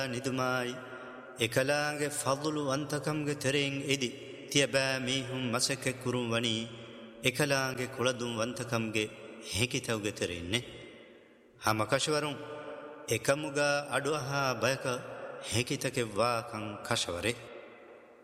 නිදුමායි එකලාගේ ෆදුලු අන්තකම්ගේ තෙරෙන් එදි තියබෑ මීහුම් මසක කුරුම් වනී එකලාගේ කුළදුම් වන්තකම්ගේ හැකිතව්ගේ තෙරෙන්නේ හමකශවරුන් එකමුගා අඩුවහා බයක හැකිතකෙ වාකං කශවරේ